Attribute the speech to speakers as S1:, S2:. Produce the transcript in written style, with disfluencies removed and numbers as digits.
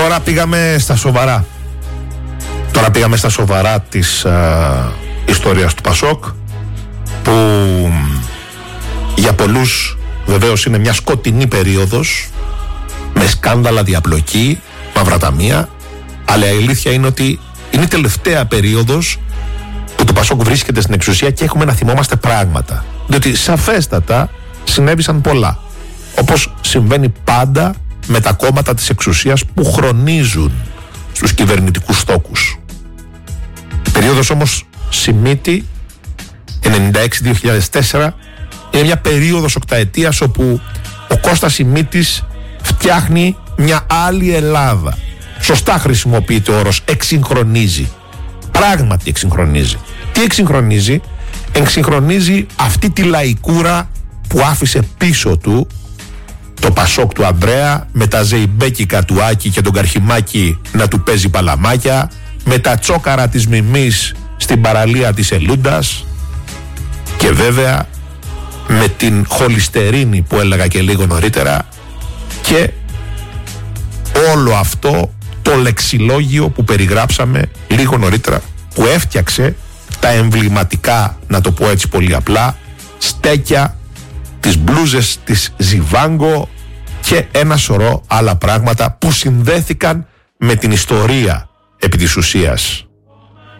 S1: Τώρα πήγαμε στα σοβαρά. Τώρα πήγαμε στα σοβαρά της ιστορίας του ΠΑΣΟΚ, που για πολλούς βεβαίως είναι μια σκοτεινή περίοδος με σκάνδαλα, διαπλοκή, μαύρα ταμεία, αλλά η αλήθεια είναι ότι είναι η τελευταία περίοδος που το ΠΑΣΟΚ βρίσκεται στην εξουσία και έχουμε να θυμόμαστε πράγματα, διότι σαφέστατα συνέβησαν πολλά, όπως συμβαίνει πάντα με τα κόμματα της εξουσίας που χρονίζουν στους κυβερνητικούς στόκους. Η περίοδος όμως Σιμίτη 96-2004 είναι μια περίοδος οκταετίας όπου ο Κώστας Σιμίτης φτιάχνει μια άλλη Ελλάδα. Σωστά χρησιμοποιείται ο όρος εξυγχρονίζει. Πράγματι εξυγχρονίζει. Τι εξυγχρονίζει? Εξυγχρονίζει αυτή τη λαϊκούρα που άφησε πίσω του το ΠΑΣΟΚ του Ανδρέα, με τα ζεϊμπέκικα του Άκη και τον Καρχιμάκη να του παίζει παλαμάκια, με τα τσόκαρα της Μιμής στην παραλία της Ελούντας, και βέβαια με την χολυστερίνη που έλεγα και λίγο νωρίτερα, και όλο αυτό το λεξιλόγιο που περιγράψαμε λίγο νωρίτερα, που έφτιαξε τα εμβληματικά, να το πω έτσι πολύ απλά, στέκια, τις μπλούζες της Ζιβάγκο και ένα σωρό άλλα πράγματα που συνδέθηκαν με την ιστορία επί της ουσίας.